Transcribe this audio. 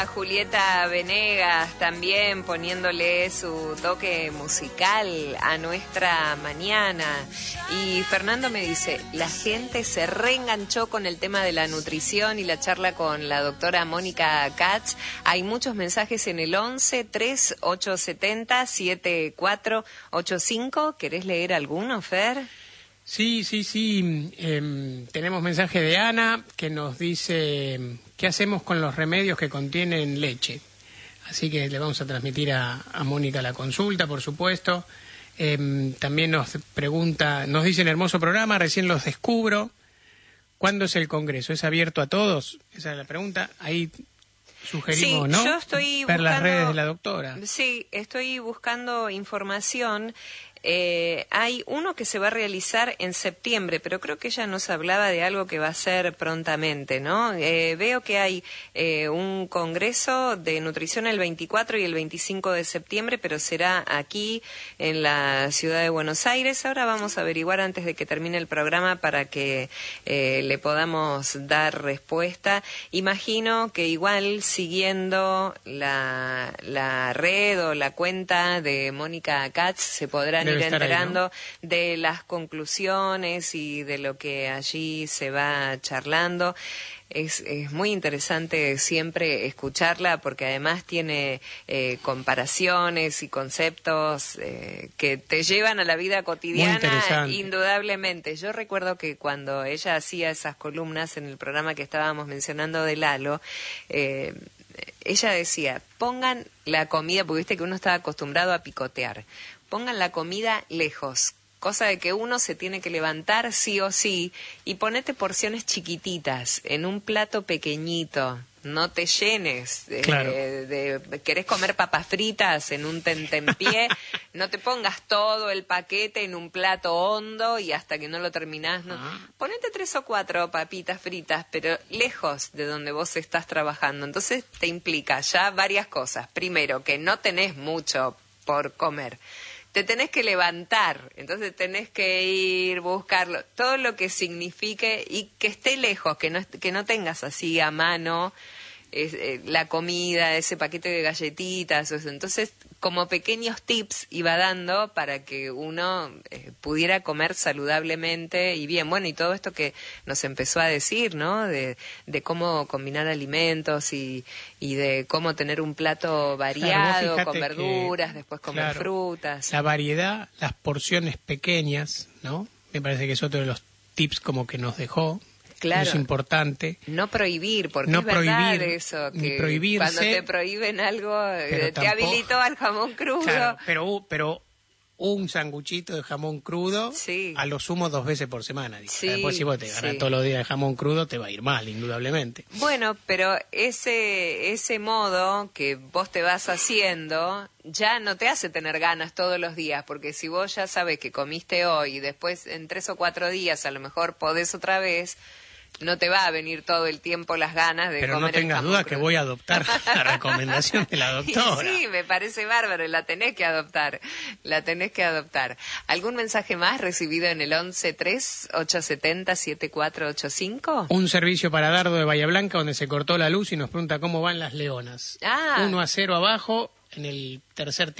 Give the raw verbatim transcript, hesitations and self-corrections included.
Julieta Venegas también poniéndole su toque musical a nuestra mañana. Y Fernando me dice, la gente se reenganchó con el tema de la nutrición y la charla con la doctora Mónica Katz. Hay muchos mensajes en el once, tres, ocho siete cero, siete cuatro ocho cinco. ¿Querés leer alguno, Fer? Sí, sí, sí. Eh, tenemos mensaje de Ana que nos dice, ¿qué hacemos con los remedios que contienen leche? Así que le vamos a transmitir a, a Mónica la consulta, por supuesto. Eh, también nos pregunta, nos dice en hermoso programa, recién los descubro. ¿Cuándo es el congreso? ¿Es abierto a todos? Esa es la pregunta. Ahí sugerimos, sí, ¿no? Yo estoy ver buscando, las redes de la doctora. Sí, estoy buscando información. Eh, hay uno que se va a realizar en septiembre, pero creo que ella nos hablaba de algo que va a ser prontamente, ¿no? Eh, veo que hay eh, un congreso de nutrición el veinticuatro y el veinticinco de septiembre, pero será aquí en la ciudad de Buenos Aires. Ahora vamos a averiguar antes de que termine el programa para que eh, le podamos dar respuesta. Imagino que igual siguiendo la, la red o la cuenta de Mónica Katz se podrán ir enterando ahí, ¿no?, de las conclusiones y de lo que allí se va charlando. Es, es muy interesante siempre escucharla porque además tiene eh, comparaciones y conceptos eh, que te llevan a la vida cotidiana, indudablemente. Yo recuerdo que cuando ella hacía esas columnas en el programa que estábamos mencionando de Lalo, eh, ella decía, pongan la comida, porque viste que uno está acostumbrado a picotear, pongan la comida lejos, cosa de que uno se tiene que levantar sí o sí, y ponete porciones chiquititas, en un plato pequeñito, no te llenes, de, claro. de, de, querés comer papas fritas en un tentempié, no te pongas todo el paquete en un plato hondo y hasta que no lo terminás, no. Ah. Ponete tres o cuatro papitas fritas, pero lejos de donde vos estás trabajando, entonces te implica ya varias cosas. Primero, que no tenés mucho por comer. Te tenés que levantar, entonces tenés que ir, buscarlo, todo lo que signifique y que esté lejos, que no, que no tengas así a mano es, eh, la comida, ese paquete de galletitas, eso. Entonces como pequeños tips iba dando para que uno eh, pudiera comer saludablemente y bien. Bueno, y todo esto que nos empezó a decir, ¿no? De, de cómo combinar alimentos y, y de cómo tener un plato variado, claro, con verduras, que, después comer claro, frutas. La variedad, las porciones pequeñas, ¿no? Me parece que es otro de los tips como que nos dejó. Claro, es importante. No prohibir, porque no es verdad prohibir, eso, ni que prohibirse, cuando te prohíben algo, te tampoco, habilitó al jamón crudo. Claro, pero, pero un sanguchito de jamón crudo, sí, a lo sumo dos veces por semana. Sí, después si vos te ganas sí. todos los días de jamón crudo, te va a ir mal, indudablemente. Bueno, pero ese, ese modo que vos te vas haciendo ya no te hace tener ganas todos los días, porque si vos ya sabes que comiste hoy y después en tres o cuatro días a lo mejor podés otra vez, no te va a venir todo el tiempo las ganas de Pero comer. Pero no tengas duda que voy a adoptar la recomendación de la doctora. Sí, me parece bárbaro, la tenés que adoptar, la tenés que adoptar. ¿Algún mensaje más recibido en el once, tres, ocho siete cero, siete cuatro ocho cinco? Un servicio para Dardo de Bahía Blanca donde se cortó la luz y nos pregunta cómo van las leonas. Ah. uno a cero abajo en el tercer tiempo.